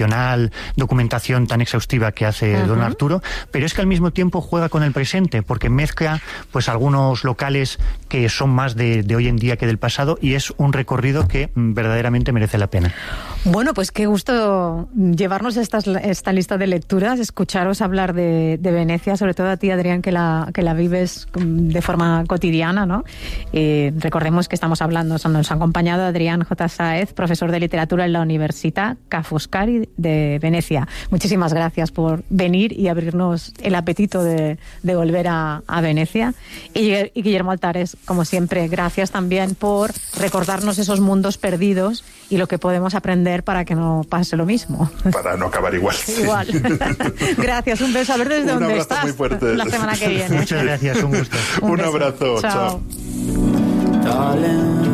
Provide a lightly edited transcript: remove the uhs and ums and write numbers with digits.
documentación tan exhaustiva que hace don Arturo, pero es que al mismo tiempo juega con el presente, porque mezcla pues algunos locales que son más de hoy en día que del pasado, y es un recorrido que verdaderamente merece la pena. Bueno, pues qué gusto llevarnos esta lista de lecturas, escucharos hablar de Venecia, sobre todo a ti, Adrián, que la vives de forma cotidiana, ¿no? Recordemos que estamos hablando, nos ha acompañado Adrián J. Sáez, profesor de literatura en la Università Ca' Foscari de Venecia. Muchísimas gracias por venir y abrirnos el apetito de volver a Venecia. Y Guillermo Altares, como siempre, gracias también por recordarnos esos mundos perdidos y lo que podemos aprender para que no pase lo mismo. Para no acabar igual. Igual. Gracias, un beso, a ver desde dónde estás muy fuerte. la semana que viene. Muchas gracias, un gusto. Un abrazo, chao. chao.